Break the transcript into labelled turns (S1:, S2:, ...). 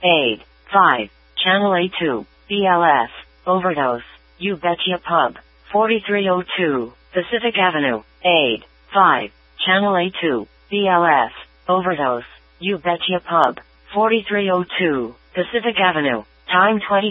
S1: Aid. 5. Channel A2, BLS, Overdose, You Betcha Pub, 4302, Pacific Avenue. Aid. 5. Channel A2, BLS, Overdose, You Betcha Pub, 4302, Pacific Avenue. Time 20